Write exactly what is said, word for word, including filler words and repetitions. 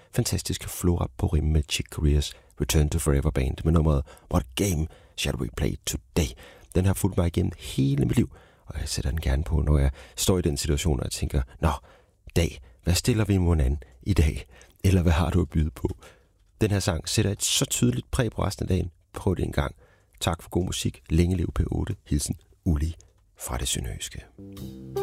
fantastiske Flora Purim med Chick Coreas Return to Forever Band med nummeret What Game Shall We Play Today. Den har fulgt mig igennem hele mit liv, og jeg sætter den gerne på, når jeg står i den situation, og jeg tænker, nå, dag, hvad stiller vi mod anden i dag? Eller hvad har du at byde på? Den her sang sætter et så tydeligt præg på resten af dagen. Prøv det en gang. Tak for god musik. Længe lev P otte. Hilsen Uli fra det sønderjyske.